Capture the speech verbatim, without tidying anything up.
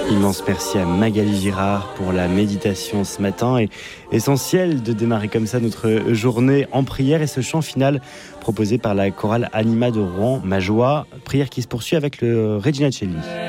Immense merci à Magali Girard pour la méditation ce matin. Et essentiel de démarrer comme ça notre journée en prière et ce chant final proposé par la chorale Anima de Rouen, Ma joie, prière qui se poursuit avec le Regina Coeli.